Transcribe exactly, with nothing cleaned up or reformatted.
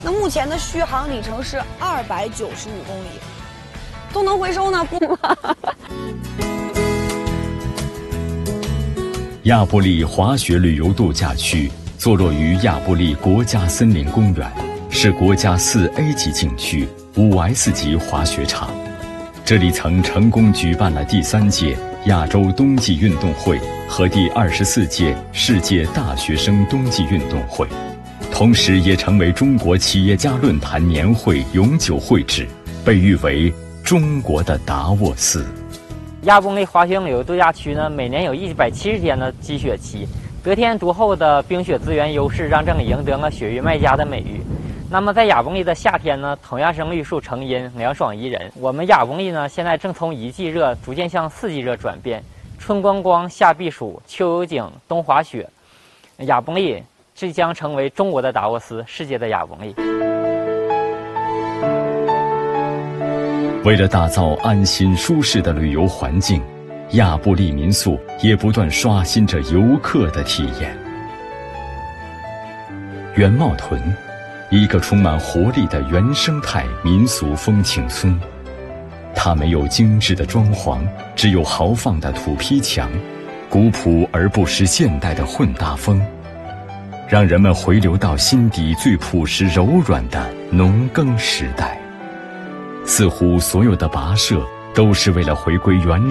那目前的续航里程是二百九十五公里，都能回收呢？不吗？ 亚布力滑雪旅游度假区坐落于亚布力国家森林公园，是国家四 A 级景区、五 S 级滑雪场。这里曾成功举办了第三届亚洲冬季运动会和第二十四届世界大学生冬季运动会，同时也成为中国企业家论坛年会永久会址，被誉为中国的达沃斯。 亚布力滑雪旅游度假区呢，每年有一百七十天的积雪期，得天独厚的冰雪资源优势让这里赢得了雪域卖家的美誉。那么在亚布力的夏天呢，同样是绿树成荫，凉爽宜人。我们亚布力呢，现在正从一季热逐渐向四季热转变，春观光，夏避暑，秋游景，冬滑雪。亚布力即将成为中国的达沃斯，世界的亚布力。 为了打造安心舒适的旅游环境，亚布力民宿也不断刷新着游客的体验。元茂屯，一个充满活力的原生态民俗风情村，它没有精致的装潢，只有豪放的土坯墙，古朴而不失现代的混搭风，让人们回流到心底最朴实柔软的农耕时代。似乎所有的跋涉都是为了回归原